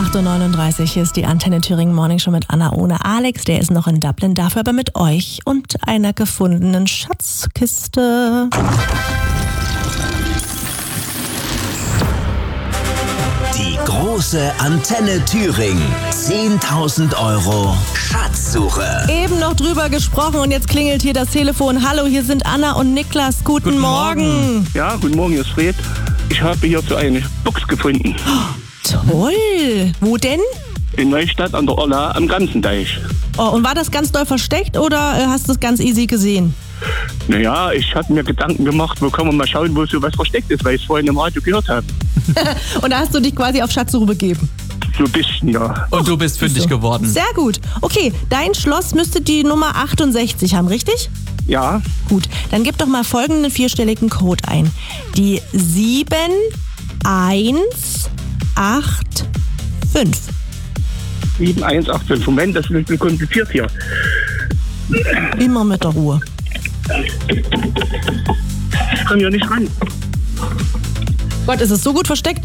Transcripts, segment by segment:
8.39 Uhr, hier ist die Antenne Thüringen Morning Show mit Anna ohne Alex. Der ist noch in Dublin, dafür aber mit euch und einer gefundenen Schatzkiste. Die große Antenne Thüringen. 10.000 € Schatzsuche. Eben noch drüber gesprochen und jetzt klingelt hier das Telefon. Hallo, hier sind Anna und Niklas. Guten Morgen. Ja, guten Morgen, hier ist Fred. Ich habe hier so eine Box gefunden. Toll. Wo denn? In Neustadt an der Orla am Ganzendeich. Oh, und war das ganz doll versteckt oder hast du es ganz easy gesehen? Naja, ich hatte mir Gedanken gemacht, wo kann man mal schauen, wo so was versteckt ist, weil ich es vorhin im Radio gehört habe. Und da hast du dich quasi auf Schatzsuche begeben? So ein bisschen, ja. Und du bist fündig geworden. Sehr gut. Okay, dein Schloss müsste die Nummer 68 haben, richtig? Ja. Gut, dann gib doch mal folgenden vierstelligen Code ein. Die 7185. 7185. Moment, das ist ein bisschen kompliziert hier. Immer mit der Ruhe. Ich komme hier nicht ran. Gott, ist es so gut versteckt?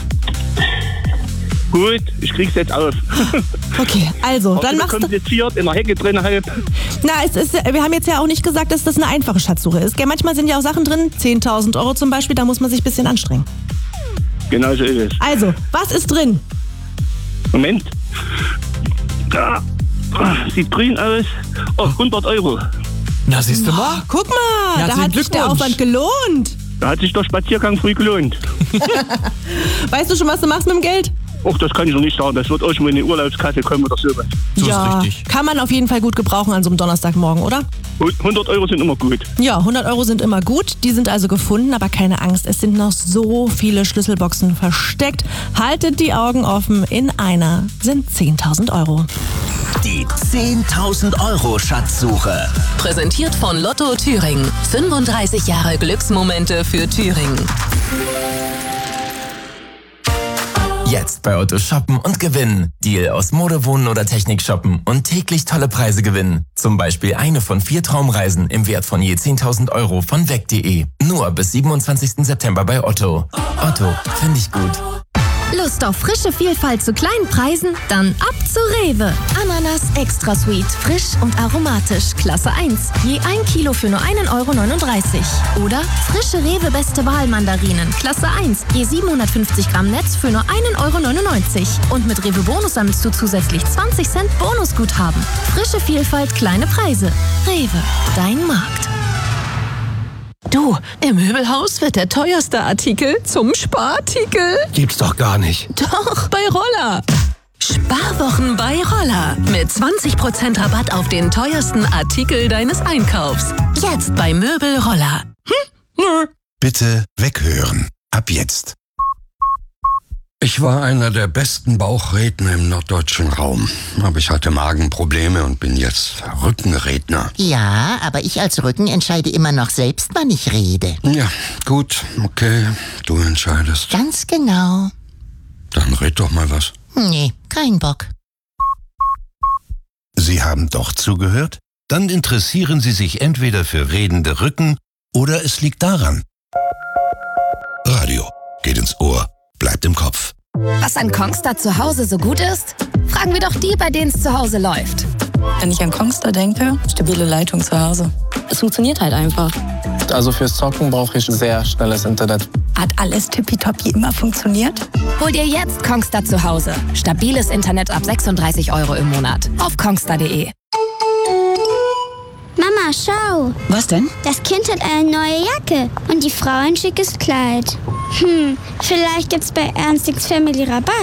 Gut, ich krieg's jetzt auf. Okay, also, dann machst du... kompliziert, in der Hecke drin halb. Na, wir haben jetzt ja auch nicht gesagt, dass das eine einfache Schatzsuche ist. Gell? Manchmal sind ja auch Sachen drin, 10.000 € zum Beispiel, da muss man sich ein bisschen anstrengen. Genau so ist es. Also, was ist drin? Moment. Da. Sieht grün aus. Oh, 100 €. Na, siehst du mal. Guck mal, da Herzlichen hat sich der Glückwunsch. Aufwand gelohnt. Da hat sich der Spaziergang früh gelohnt. Weißt du schon, was du machst mit dem Geld? Och, das kann ich noch nicht sagen. Das wird auch schon mal in die Urlaubskasse kommen oder sowas. So ja, ist richtig. kann man auf jeden Fall gut gebrauchen an so einem Donnerstagmorgen, oder? 100 € sind immer gut. Ja, 100 € sind immer gut. Die sind also gefunden, aber keine Angst. Es sind noch so viele Schlüsselboxen versteckt. Haltet die Augen offen. In einer sind 10.000 €. Die 10.000 € Schatzsuche. Präsentiert von Lotto Thüringen. 35 Jahre Glücksmomente für Thüringen. Jetzt bei Otto shoppen und gewinnen. Deal aus Mode, Wohnen oder Technik shoppen und täglich tolle Preise gewinnen. Zum Beispiel eine von 4 Traumreisen im Wert von je 10.000 € von weg.de. Nur bis 27. September bei Otto. Otto, finde ich gut. Lust auf frische Vielfalt zu kleinen Preisen? Dann ab zu Rewe. Ananas Extra Sweet, frisch und aromatisch, Klasse 1. Je 1 Kilo für nur 1,39 €. Oder frische Rewe Beste Wahl Mandarinen, Klasse 1. Je 750 Gramm Netz für nur 1,99 €. Und mit Rewe Bonus sammelst du zusätzlich 20 Cent Bonusguthaben. Frische Vielfalt, kleine Preise. Rewe, dein Markt. Du, im Möbelhaus wird der teuerste Artikel zum Sparartikel. Gibt's doch gar nicht. Doch, bei Roller. Sparwochen bei Roller. Mit 20% Rabatt auf den teuersten Artikel deines Einkaufs. Jetzt bei Möbel Roller. Bitte weghören. Ab jetzt. Ich war einer der besten Bauchredner im norddeutschen Raum. Aber ich hatte Magenprobleme und bin jetzt Rückenredner. Ja, aber ich als Rücken entscheide immer noch selbst, wann ich rede. Ja, gut, okay, du entscheidest. Ganz genau. Dann red doch mal was. Nee, kein Bock. Sie haben doch zugehört? Dann interessieren Sie sich entweder für redende Rücken oder es liegt daran. Radio geht ins Ohr, bleibt im Kopf. Was an Kongstar zu Hause so gut ist? Fragen wir doch die, bei denen es zu Hause läuft. Wenn ich an Kongstar denke, stabile Leitung zu Hause. Es funktioniert halt einfach. Also fürs Zocken brauche ich sehr schnelles Internet. Hat alles tippitoppi immer funktioniert? Hol dir jetzt Kongstar zu Hause. Stabiles Internet ab 36 € im Monat. Auf kongstar.de. Mama, schau. Was denn? Das Kind hat eine neue Jacke und die Frau ein schickes Kleid. Vielleicht gibt's bei Ernstings Family Rabatt.